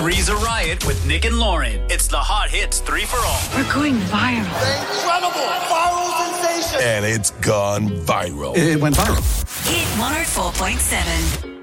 Three's a Riot with Nick and Lauren. It's the Hot Hits 3 for All. We're going viral. Incredible viral sensation. And it's gone viral. It went viral. Hit 104.7.